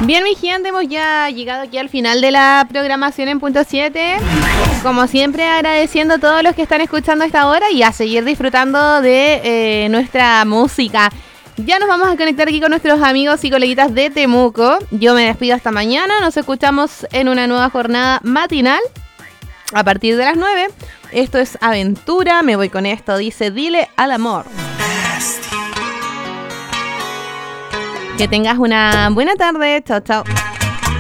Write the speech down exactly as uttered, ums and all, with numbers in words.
Bien, mi gente, hemos ya llegado aquí al final de la programación en Punto siete. Como siempre, agradeciendo a todos los que están escuchando a esta hora y a seguir disfrutando de eh, nuestra música. Ya nos vamos a conectar aquí con nuestros amigos y coleguitas de Temuco. Yo me despido hasta mañana. Nos escuchamos en una nueva jornada matinal a partir de las nueve. Esto es Aventura. Me voy con esto. Dice, dile al amor. Que tengas una buena tarde. Chao, chao.